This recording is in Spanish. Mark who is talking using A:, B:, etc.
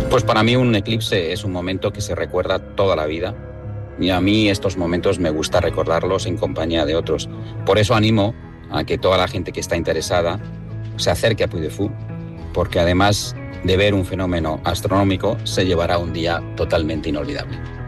A: Pues para mí un eclipse es un momento que se recuerda toda la vida y a mí estos momentos me gusta recordarlos en compañía de otros. Por eso animo a que toda la gente que está interesada se acerque a Puy de Fou, porque además de ver un fenómeno astronómico se llevará un día totalmente inolvidable.